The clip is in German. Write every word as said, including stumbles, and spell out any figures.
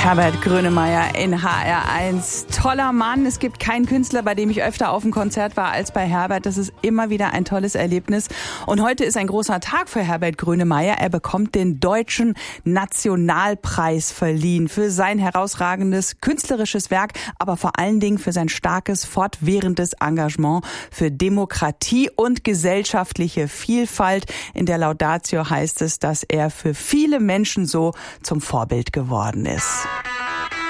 Herbert Grönemeyer in H R eins. Toller Mann. Es gibt keinen Künstler, bei dem ich öfter auf dem Konzert war als bei Herbert. Das ist immer wieder ein tolles Erlebnis. Und heute ist ein großer Tag für Herbert Grönemeyer. Er bekommt den Deutschen Nationalpreis verliehen für sein herausragendes künstlerisches Werk, aber vor allen Dingen für sein starkes, fortwährendes Engagement für Demokratie und gesellschaftliche Vielfalt. In der Laudatio heißt es, dass er für viele Menschen so zum Vorbild geworden ist.